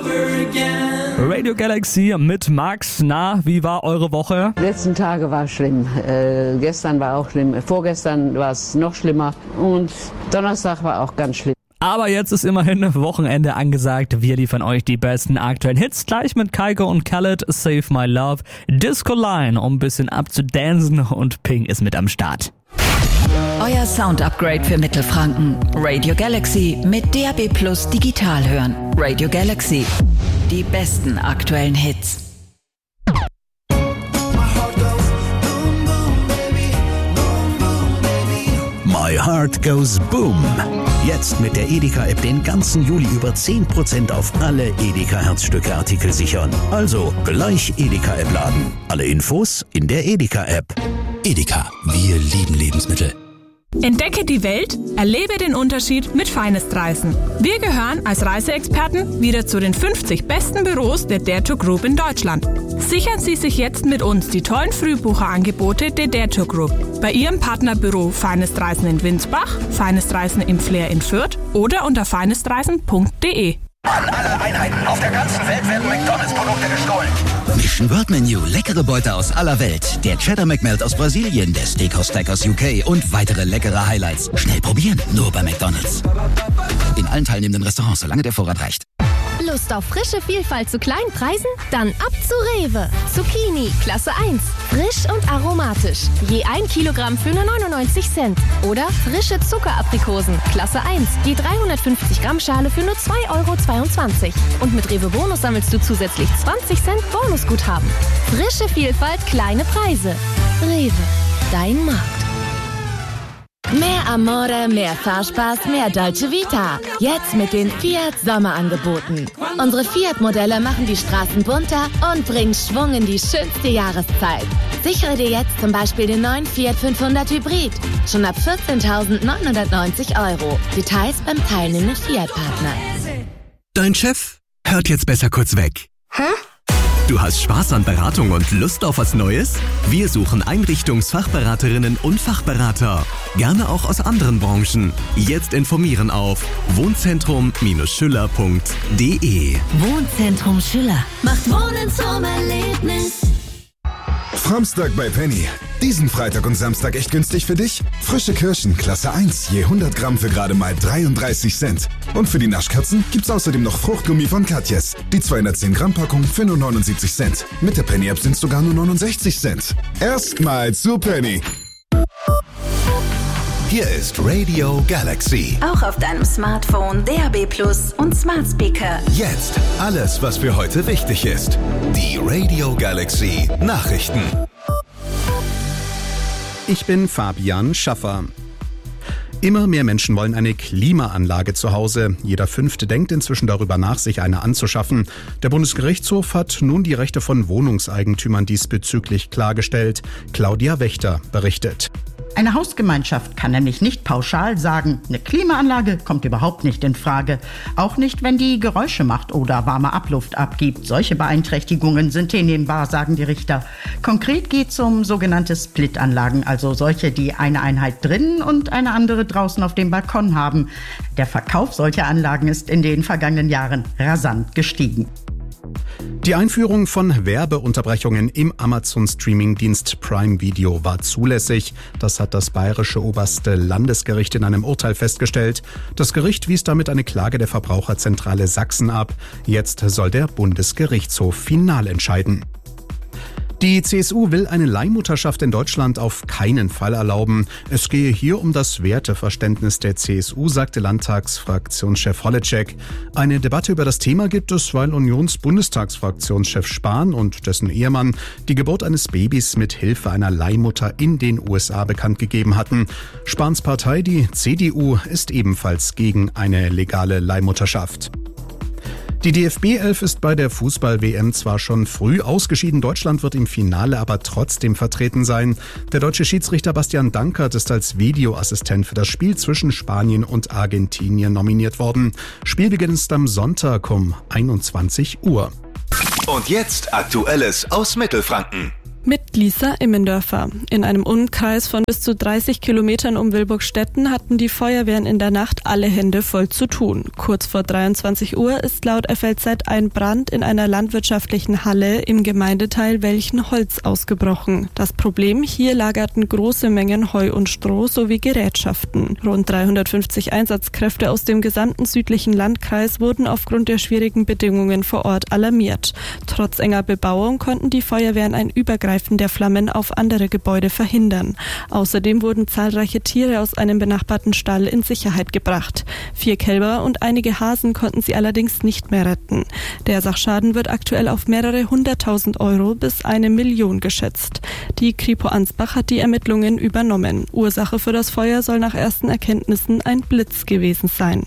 Radio Galaxy mit Max. Na, wie war eure Woche? Die letzten Tage war schlimm. Gestern war auch schlimm. Vorgestern war es noch schlimmer. Und Donnerstag war auch ganz schlimm. Aber jetzt ist immerhin Wochenende angesagt. Wir liefern euch die besten aktuellen Hits. Gleich mit Kygo und Khaled, Save My Love, Disco Line, um ein bisschen abzudancen, und Pink ist mit am Start. Euer Sound-Upgrade für Mittelfranken. Radio Galaxy mit DAB+ digital hören. Radio Galaxy. Die besten aktuellen Hits. My Heart Goes Boom. Jetzt mit der Edeka-App den ganzen Juli über 10% auf alle Edeka-Herzstücke-Artikel sichern. Also gleich Edeka-App laden. Alle Infos in der Edeka-App. Edeka, wir lieben Lebensmittel. Entdecke die Welt, erlebe den Unterschied mit Finest-Reisen. Wir gehören als Reiseexperten wieder zu den 50 besten Büros der Dare to Group in Deutschland. Sichern Sie sich jetzt mit uns die tollen Frühbucherangebote der Dare to Group bei Ihrem Partnerbüro Finest-Reisen in Winsbach, Finest-Reisen im Flair in Fürth oder unter finestreisen.de. An alle Einheiten auf der ganzen Welt werden McDonalds-Produkte gestohlen. Mission World Menu, leckere Beute aus aller Welt. Der Cheddar McMelt aus Brasilien, der Steakhouse Stack aus UK und weitere leckere Highlights. Schnell probieren, nur bei McDonalds. In allen teilnehmenden Restaurants, solange der Vorrat reicht. Lust auf frische Vielfalt zu kleinen Preisen? Dann ab zu Rewe. Zucchini, Klasse 1. Frisch und aromatisch. Je 1 Kilogramm für nur 99 Cent. Oder frische Zuckeraprikosen, Klasse 1. Je 350 Gramm Schale für nur 2,22 €. Und mit Rewe Bonus sammelst du zusätzlich 20 Cent Bonusguthaben. Frische Vielfalt, kleine Preise. Rewe, dein Markt. Mehr Amore, mehr Fahrspaß, mehr Dolce Vita. Jetzt mit den Fiat Sommerangeboten. Unsere Fiat-Modelle machen die Straßen bunter und bringen Schwung in die schönste Jahreszeit. Sichere dir jetzt zum Beispiel den neuen Fiat 500 Hybrid. Schon ab 14.990 €. Details beim teilnehmenden Fiat-Partner. Dein Chef hört jetzt besser kurz weg. Hä? Du hast Spaß an Beratung und Lust auf was Neues? Wir suchen Einrichtungsfachberaterinnen und Fachberater. Gerne auch aus anderen Branchen. Jetzt informieren auf wohnzentrum-schüller.de. Wohnzentrum Schüller macht Wohnen zum Erlebnis. Samstag bei Penny. Diesen Freitag und Samstag echt günstig für dich? Frische Kirschen, Klasse 1, je 100 Gramm für gerade mal 33 Cent. Und für die Naschkatzen gibt's außerdem noch Fruchtgummi von Katjes. Die 210 Gramm Packung für nur 79 Cent. Mit der Penny-App sind's sogar nur 69 Cent. Erstmal zu Penny. Hier ist Radio Galaxy. Auch auf deinem Smartphone, DAB+ und Smart Speaker. Jetzt alles, was für heute wichtig ist. Die Radio Galaxy Nachrichten. Ich bin Fabian Schaffer. Immer mehr Menschen wollen eine Klimaanlage zu Hause. Jeder Fünfte denkt inzwischen darüber nach, sich eine anzuschaffen. Der Bundesgerichtshof hat nun die Rechte von Wohnungseigentümern diesbezüglich klargestellt. Claudia Wächter berichtet. Eine Hausgemeinschaft kann nämlich nicht pauschal sagen, eine Klimaanlage kommt überhaupt nicht in Frage. Auch nicht, wenn die Geräusche macht oder warme Abluft abgibt. Solche Beeinträchtigungen sind hinnehmbar, sagen die Richter. Konkret geht es um sogenannte Split-Anlagen, also solche, die eine Einheit drinnen und eine andere draußen auf dem Balkon haben. Der Verkauf solcher Anlagen ist in den vergangenen Jahren rasant gestiegen. Die Einführung von Werbeunterbrechungen im Amazon-Streaming-Dienst Prime Video war zulässig. Das hat das Bayerische Oberste Landesgericht in einem Urteil festgestellt. Das Gericht wies damit eine Klage der Verbraucherzentrale Sachsen ab. Jetzt soll der Bundesgerichtshof final entscheiden. Die CSU will eine Leihmutterschaft in Deutschland auf keinen Fall erlauben. Es gehe hier um das Werteverständnis der CSU, sagte Landtagsfraktionschef Holleczek. Eine Debatte über das Thema gibt es, weil Unions-Bundestagsfraktionschef Spahn und dessen Ehemann die Geburt eines Babys mit Hilfe einer Leihmutter in den USA bekannt gegeben hatten. Spahns Partei, die CDU, ist ebenfalls gegen eine legale Leihmutterschaft. Die DFB-11 ist bei der Fußball-WM zwar schon früh ausgeschieden, Deutschland wird im Finale aber trotzdem vertreten sein. Der deutsche Schiedsrichter Bastian Dankert ist als Videoassistent für das Spiel zwischen Spanien und Argentinien nominiert worden. Spielbeginn ist am Sonntag um 21 Uhr. Und jetzt Aktuelles aus Mittelfranken. Mit Lisa Immendörfer. In einem Umkreis von bis zu 30 Kilometern um Wilburgstetten hatten die Feuerwehren in der Nacht alle Hände voll zu tun. Kurz vor 23 Uhr ist laut FLZ ein Brand in einer landwirtschaftlichen Halle im Gemeindeteil Welchenholz ausgebrochen. Das Problem, hier lagerten große Mengen Heu und Stroh sowie Gerätschaften. Rund 350 Einsatzkräfte aus dem gesamten südlichen Landkreis wurden aufgrund der schwierigen Bedingungen vor Ort alarmiert. Trotz enger Bebauung konnten die Feuerwehren ein Übergreifen der Flammen auf andere Gebäude verhindern. Außerdem wurden zahlreiche Tiere aus einem benachbarten Stall in Sicherheit gebracht. 4 Kälber und einige Hasen konnten sie allerdings nicht mehr retten. Der Sachschaden wird aktuell auf mehrere 100.000 € bis 1 Million geschätzt. Die Kripo Ansbach hat die Ermittlungen übernommen. Ursache für das Feuer soll nach ersten Erkenntnissen ein Blitz gewesen sein.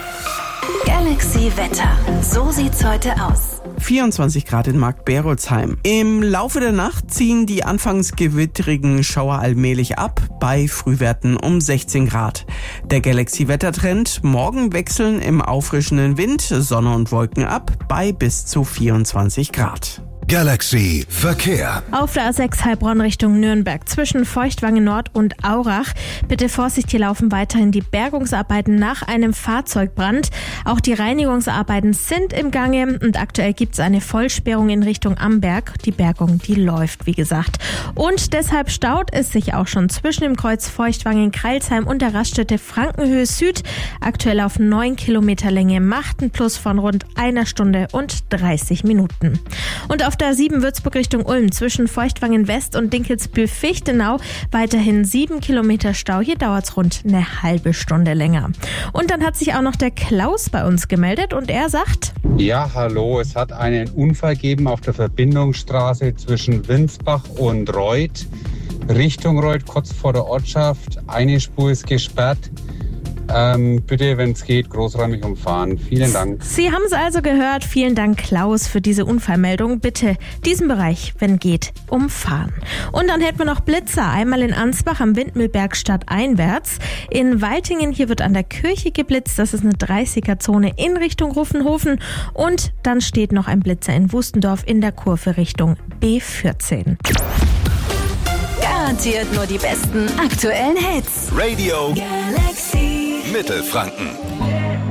Galaxy Wetter. So sieht's heute aus. 24 Grad in Marktberolzheim. Im Laufe der Nacht ziehen die anfangs gewitterigen Schauer allmählich ab, bei Frühwerten um 16 Grad. Der Galaxy-Wettertrend: morgen wechseln im auffrischenden Wind Sonne und Wolken ab, bei bis zu 24 Grad. Galaxy Verkehr. Auf der A6 Heilbronn Richtung Nürnberg zwischen Feuchtwangen Nord und Aurach. Bitte Vorsicht, hier laufen weiterhin die Bergungsarbeiten nach einem Fahrzeugbrand. Auch die Reinigungsarbeiten sind im Gange und aktuell gibt es eine Vollsperrung in Richtung Amberg. Die Bergung, die läuft, wie gesagt. Und deshalb staut es sich auch schon zwischen dem Kreuz Feuchtwangen-Kreilsheim und der Raststätte Frankenhöhe Süd. Aktuell auf 9 Kilometer Länge, macht einen Plus von rund 1 Stunde und 30 Minuten. Und auf der 7 Würzburg Richtung Ulm zwischen Feuchtwangen West und Dinkelsbühl-Fichtenau weiterhin 7 Kilometer Stau. Hier dauert es rund eine halbe Stunde länger. Und dann hat sich auch noch der Klaus bei uns gemeldet und er sagt: Ja, hallo, es hat einen Unfall gegeben auf der Verbindungsstraße zwischen Winsbach und Reuth. Richtung Reuth, kurz vor der Ortschaft. Eine Spur ist gesperrt. Bitte, wenn es geht, großräumig umfahren. Vielen Dank. Sie haben es also gehört. Vielen Dank, Klaus, für diese Unfallmeldung. Bitte diesen Bereich, wenn geht, umfahren. Und dann hätten wir noch Blitzer. Einmal in Ansbach am Windmühlberg stadteinwärts. In Weitingen, hier wird an der Kirche geblitzt. Das ist eine 30er-Zone in Richtung Ruffenhofen. Und dann steht noch ein Blitzer in Wustendorf in der Kurve Richtung B14. Garantiert nur die besten aktuellen Hits. Radio Galaxy Mittelfranken.